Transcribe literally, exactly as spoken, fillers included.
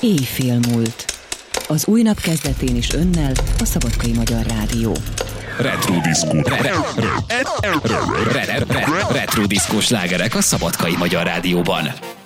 Éjfél múlt. Az új nap kezdetén is önnel a Szabadkai Magyar Rádió. Retro diszkó. Retro diszkós slágerek a Szabadkai Magyar Rádióban.